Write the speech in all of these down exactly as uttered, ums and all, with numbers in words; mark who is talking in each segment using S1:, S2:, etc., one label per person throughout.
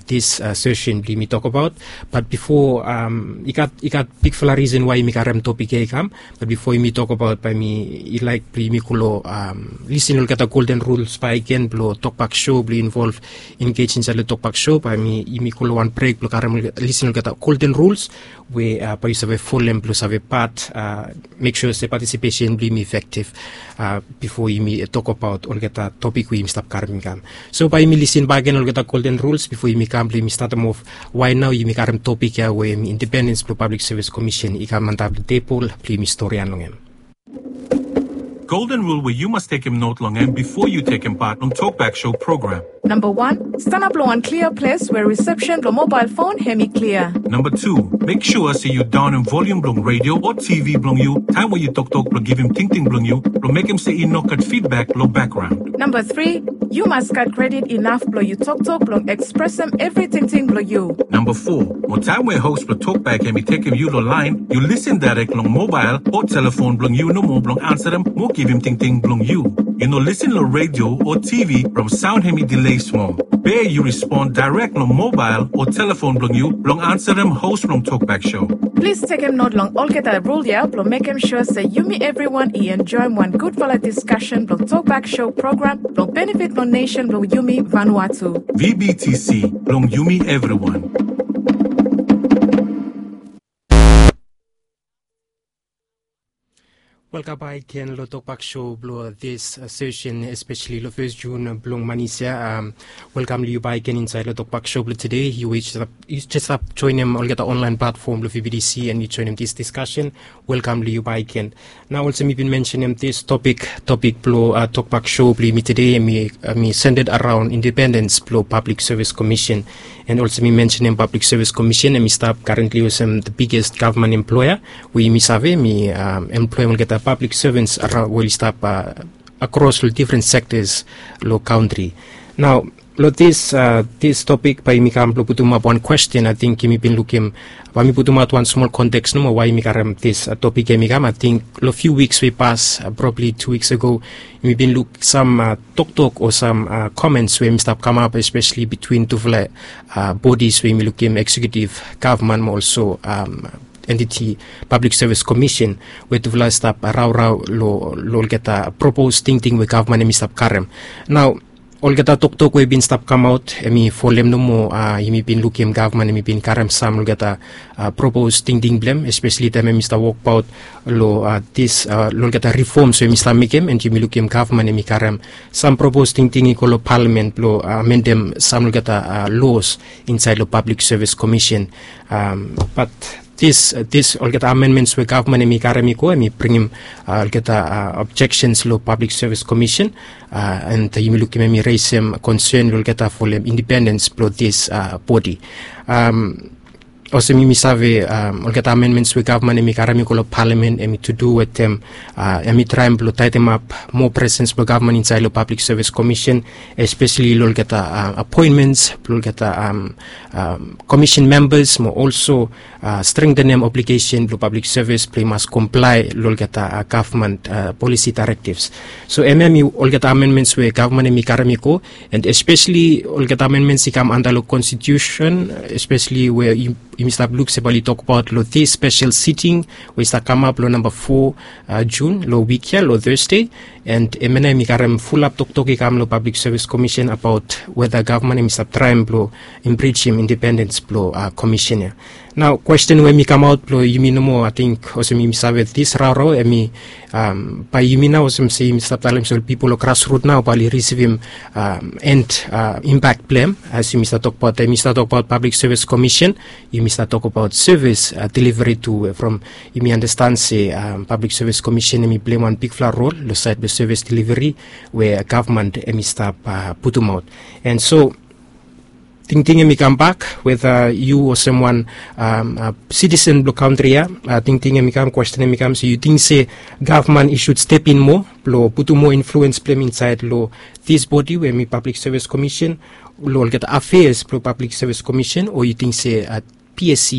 S1: this uh, session bli me talk about. But before um I got I got big fella reason why me karam topic e kam. But before me talk about by me I like bli me kulo um listen ul kata golden rules by again blo talk back show bli involve engage in the talk back show by me me kulo one break blo karam listen ul kata golden rules where uh, pa you full and plus have a part uh, make sure the participation bli me effective uh, before you me talk about ul kata topic we stop karam kam. So by me listen back again ul kata golden rules before you me kam bli me start them off why now you me karam topic ya where me independence blo public service commission ika mantab table bli me story anongem.
S2: Golden rule where you must take him note long and before you take him part on Talkback Show program.
S3: Number one, stand up long and clear place where reception the mobile phone hemi clear.
S2: Number two, make sure see you down in volume blong radio or T V blong you. Time where you talk talk blong give him ting ting blong you. Blong make him say you knock at feedback blong background.
S3: Number three, you must get credit enough blong you talk talk blong express them everything ting blong you.
S2: Number four, more time where host blong talkback hemi take him you the line. You listen direct long mobile or telephone blong you no more blong answer them more give him ting ting blong you. You know listen to radio or T V from sound hemi delay small. Bear you respond direct on mobile or telephone blong you, blong answer them host blong Talkback Show.
S3: Please take him not long all get a rule ya, blong make him sure say you me everyone e enjoy one good valid discussion blong Talkback Show program, blong benefit blong nation blong you me Vanuatu.
S2: V B T C blong you me everyone.
S1: Welcome back again, lo Talkback Show, blo this uh, session, especially lo first June, blong Manisia. Um, welcome you back again inside lo Talkback Show. Blo today, you just up, you just up join him on the online platform lo V B D C and you join him this discussion. Welcome you back again. Now also me been mentioning this topic, topic blo uh, Talkback Show blo me today me uh, me centered around independence blo Public Service Commission and also me mentioning Public Service Commission and me start currently was um, the biggest government employer. We me save me um, employer will get a public servants around will stop uh, across different sectors lo country. Now lo this uh, this topic by me kam lo putuma one question I think me been looking by me putuma one small context no why me karam this uh, topic me kam I think lo few weeks we pass uh, probably two weeks ago me been look some uh, talk talk or some uh, comments where me stop come up especially between two uh, bodies where me looking executive government also um, entity Public Service Commission where to vla stop raw raw lo lo get a proposed thing thing with government and stop karem. Now all get a talk talk we been stop come out emi for them no more uh you been looking government and been karem some get a uh, proposed thing thing blame especially time Mister walk out lo uh, this uh, lo get a reform so Mister make him and you looking government and karem some proposed thing thing equal parliament lo uh, amend them some get a uh, laws inside the Public Service Commission um but this uh, this all get amendments with government and me karamiko and me bring him uh, get uh, objections lo Public Service Commission uh, and uh, you look me raise him concern will get for them independence pro this uh, body um also me save um all get amendments with government and me karamiko lo parliament and me to do with them uh, and me try and tighten up more presence for government inside the Public Service Commission especially lo get uh, appointments lo get um, um commission members more also uh, strengthen them obligation to public service play must comply lo get uh, government uh, policy directives so M M U all get amendments with government and me karamiko and especially all get amendments come under the constitution especially where you Mister Looks about talk about lo this special sitting we start come up lo number four uh, June lo week here lo Thursday and M N M karam full up talk talk kam lo Public Service Commission about whether government Mister trying blo impeach him independence blo uh, commissioner. Now question when me come out blo you mean no more I think also me save this raw raw and me um by you mean now some say Mister Talim so people lo grassroots now probably receive him um and uh, impact blame as you Mister talk about uh, Mister talk about Public Service Commission you Mister talk about service uh, delivery to uh, from you may understand say um, Public Service Commission and me blame one big floor role the side the service delivery where government and Mister uh, put them out and so Ting ting me come back whether you or someone um, a citizen block country uh, ting ting me come question me come so you think say government it should step in more blow put more influence play inside law this body where me Public Service Commission law get affairs pro Public Service Commission or you think say uh, P S C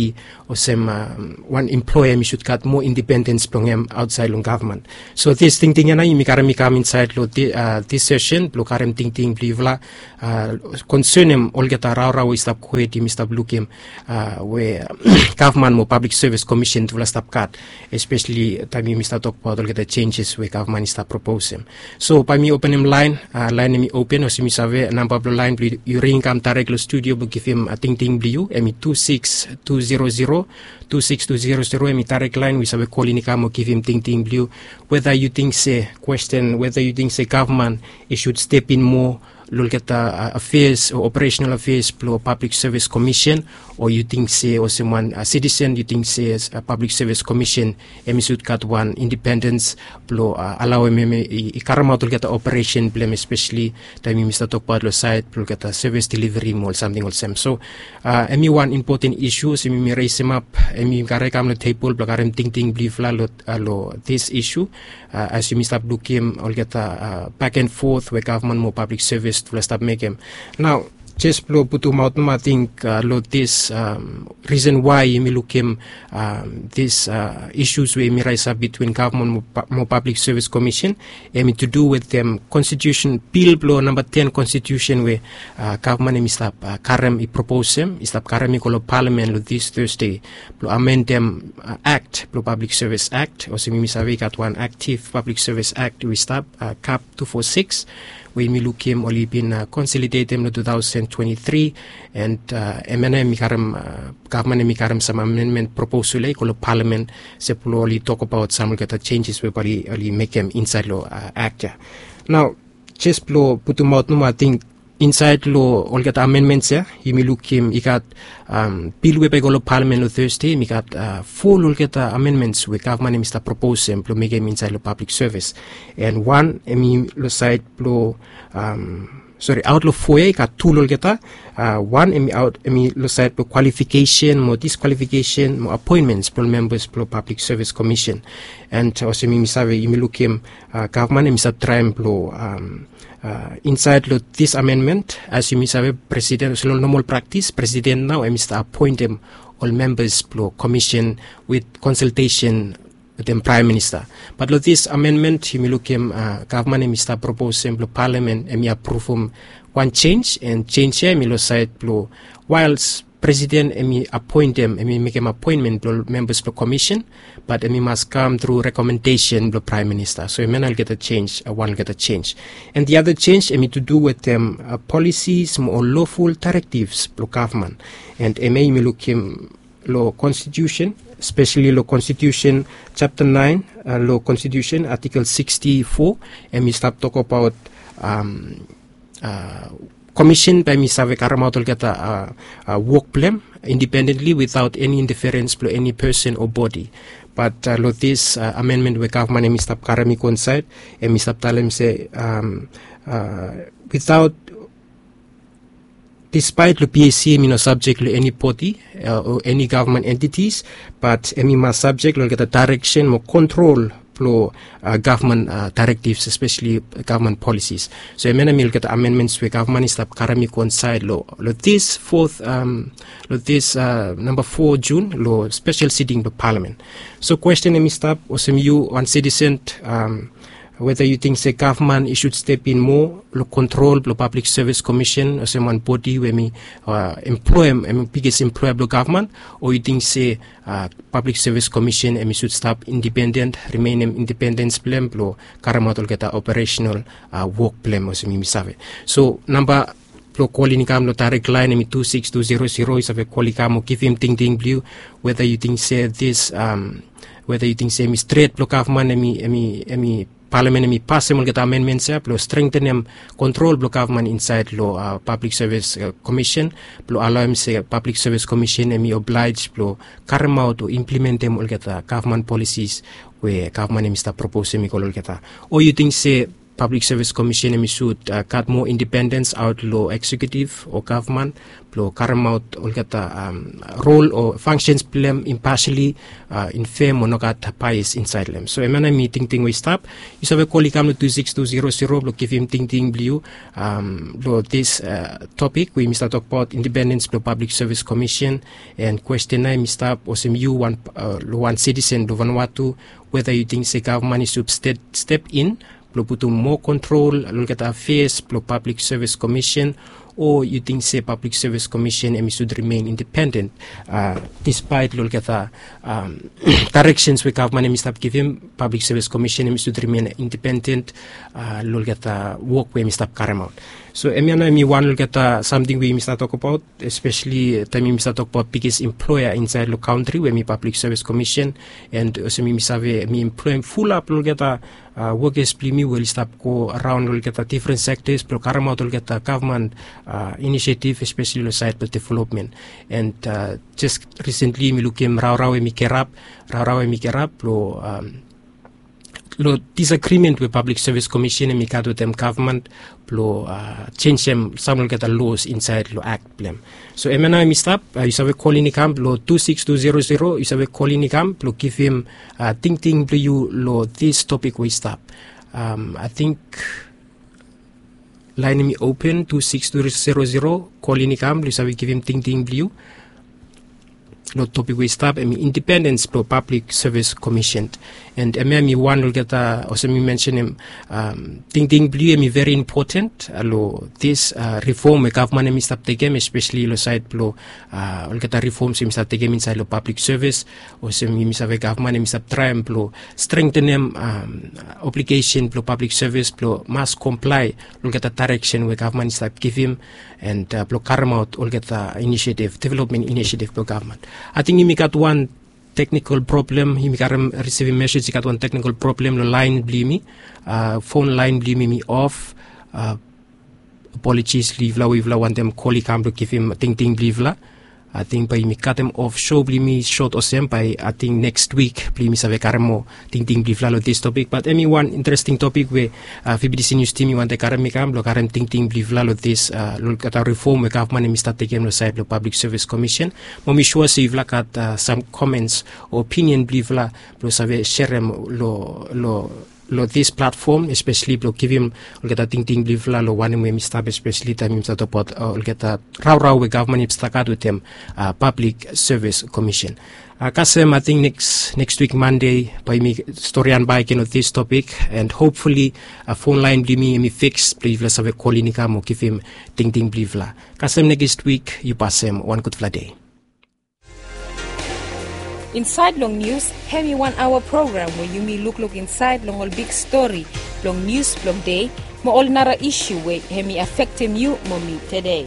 S1: or some um, one employer mi should got more independence from him outside long government. So this thing thing na mi karami kam inside lo uh, this session lo karem ting ting blivla uh, concern him all get raw raw is stop kweti mi stop look him uh, where government mo public service commission to stop cut, especially time mi start talk about all get the changes where government start propose him. So by me open him line uh, line mi open o si mi save number of line you ring kam direct lo studio but give him a ting ting blue emi two six two zero zero two six two zero zero emi direct line we save call in kam give him ting ting blue whether you think say question whether you think say government it should step in more look at the uh, affairs or operational affairs pro public service commission, or you think say or someone a citizen you think say as a public service commission emi should cut one independence pro uh, allow me i karama to get the operation blame especially time Mister talk about the side pro get the service delivery or something or same. So uh, emi one important issue so me raise him up emi gare kam no table blagarem ting ting believe la lo, uh, lo this issue uh, as you Mister looking all get the uh, back and forth where government more public service to stop make him. Now, just blow put him out, I think, uh, lo this um, reason why you look him um, these uh, issues we may rise up between government more public service commission and to do with them constitution bill blow number ten constitution where uh, government may stop uh, karem I propose him stop karem I call parliament lo this Thursday blow amend them uh, act blow public service act or semi misave got one active public service act we stop uh, cap two forty-six we may look him only been uh, consolidate him in two thousand twenty-three and uh, M N M mikaram uh, government mikaram some amendment proposal like all parliament se only talk about some get the changes we only only make them inside law uh, act. Now just blow put them out no I think inside law all get amendments yeah you may look him he got um bill we go parliament on Thursday we got uh, full all get uh, amendments we government Mister propose him to make him inside the public service and one I mean the side blow um sorry outlaw four got two all get uh one I mean out I mean the side qualification more disqualification more appointments for members for public service commission and also me Mister you may look him uh, government Mister try blow um Uh, inside lo, this amendment, as you may say, President, so normal practice, President now, I must appoint them all members lo, commission with consultation with the Prime Minister. But lo, this amendment, you may look him, uh, government, I must propose him, lo, Parliament, I may approve him one change, and change here, I may lo, side, lo, whilst President, I may appoint them, I may make him appointment to members of commission, but I may must come through recommendation of the Prime Minister. So I may not get a change, uh, one get a change. And the other change, I mean to do with them um, uh, policies or lawful directives of government. And I may look him law constitution, especially law constitution chapter nine, uh, law constitution article sixty-four, and we start talk about um, uh, commission by Mister Karamautol get a, a, a work plan independently without any interference by any person or body. But uh, this uh, amendment with government and Mister Karami coincide and Mister Talem say um, uh, without despite the P A C you know subject to any body uh, or any government entities, but I mean must subject to get a direction or control for uh, government uh, directives, especially uh, government policies. So I mean, I get amendments where government is up karami coincide law. Lo this fourth, um, lo this uh, number four June law special sitting the Parliament. So question me stop or some you one citizen um, whether you think the government it should step in more lo control the public service commission or some one body where me uh, employ I mean, biggest employer of the government, or you think say uh, public service commission and should stop independent remain independence plan lo karamatol get operational uh, work plan or some save. So number lo calling kam lo direct line mi two six two zero zero is a calling kam give him ting ting blue whether you think say this um whether you think say me straight lo government mi mi mi Parliament mi pass him get amendments up lo strengthen him control block government inside lo uh, public service uh, commission lo allow him say public service commission and me oblige lo carry out to implement them all get uh, government policies where government Mister propose me all get uh, or you think say Public Service Commission emi should uh, cut more independence out lo executive or government lo karam out olgata um, role or functions plem impartially uh, in fair monogat bias inside them. So emana meeting ting we stop. You sabe call ikam lo two six two zero zero lo give him ting ting blue um lo this uh, topic we must talk about independence lo Public Service Commission and question I Mister Osem you one uh, lo one citizen lo Vanuatu whether you think the government is should step step in lo put more control look at affairs lo Public Service Commission, or you think say Public Service Commission and should remain independent uh, despite look at the um, directions we government and stop giving Public Service Commission and should remain independent uh, look at the work we stop carrying out. So emiana mi one look at uh, something we must talk about, especially time we must talk about biggest employer inside the country where me Public Service Commission and also me must have me employ full up look at the uh, workers me will stop go around look at the different sectors pro carrying out look at the government uh, initiative, especially the side of development. And uh, just recently me look him rau rau mi kerap rau rau mi kerap lo um, lo disagreement with Public Service Commission and mikado them government lo uh, change them some will get the laws inside lo act blem. So emana mi stop uh, you sabe call in camp lo two six two zero zero you sabe call in camp lo give him uh, ting ting blue lo this topic we stop. Um, I think line me open two six two zero zero call in camp you sabe give him ting ting blue lo topic we stop and independence pro Public Service Commission and me one will get uh, also me mention him um ting ting blue me very important uh, lo this uh, reform the government me stop the game especially lo side lo uh, will get a reforms me start the game inside lo public service also me save government me stop try lo strengthen them um, obligation pro public service pro must comply will get a direction where government start give him and uh, pro carry out will get a initiative development initiative pro government. I think he got one technical problem. He got receive a message. He got one technical problem. The line blew me, uh, phone line blew me off. Uh, apologies, leave la. We want them call him to give him ting ting leave la. I think by me cut him off. Show blew me short or some by I think next week blew me save karamo ting ting leave la this topic. But any one interesting topic where uh, V B D C News team you want the karami kam lo karam ting ting leave la this uh, look at a reform we government and start taking the side the Public Service Commission. Momi sure see look at uh, some comments or opinion believe la lo save share lo lo lo this platform especially lo give him will get a ting ting believe la lo one we stop especially time him start about uh, will get a raw raw we government start with them uh, Public Service Commission. Uh, Kasem, I think next next week Monday by me story and bike you know this topic and hopefully a phone line believe me me fix believe la save call in mo give him ting ting believe la. Kasem next week you pass him one good day.
S4: Inside Long News, Hemi one hour program where you may look look inside long all big story, long news, long day, mo all nara issue where Hemi affect him you mommy today.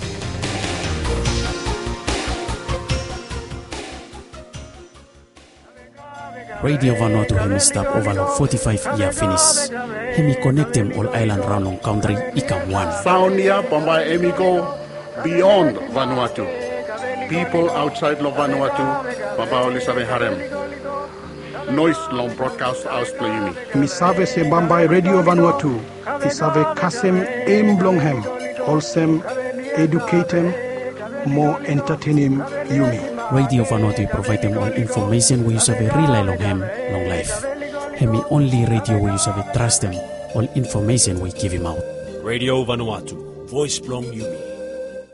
S5: Radio Vanuatu Hemi stop over long forty-five year finish. Hemi connect them all island round on country Ikam one.
S6: Sound here, Bombay Hemi go beyond Vanuatu. People outside of Vanuatu, Baba Olisabe Harem. Noise long broadcast house playing.
S7: Misave se Bambai Radio Vanuatu. Isave Kasem Aim Blonghem. Olsem educatem more entertaining Yumi.
S5: Radio Vanuatu provide them all information where you have rely long hem long life. Hemi only radio where you have trust them all information we give him out.
S8: Radio Vanuatu, voice Blong Yumi.